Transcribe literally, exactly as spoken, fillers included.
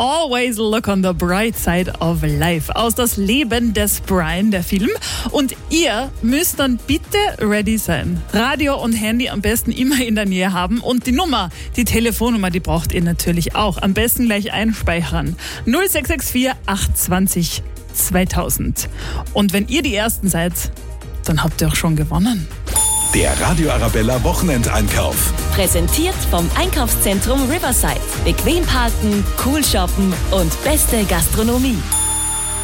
Always look on the bright side of life aus Das Leben des Brian, der Film. Und ihr müsst dann bitte ready sein. Radio und Handy am besten immer in der Nähe haben. Und die Nummer, die Telefonnummer, die braucht ihr natürlich auch. Am besten gleich einspeichern. null sechs sechs vier acht zwei null zweitausend. Und wenn ihr die Ersten seid, dann habt ihr auch schon gewonnen. Der Radio Arabella Wochenendeinkauf. Präsentiert vom Einkaufszentrum Riverside. Bequem parken, cool shoppen und beste Gastronomie.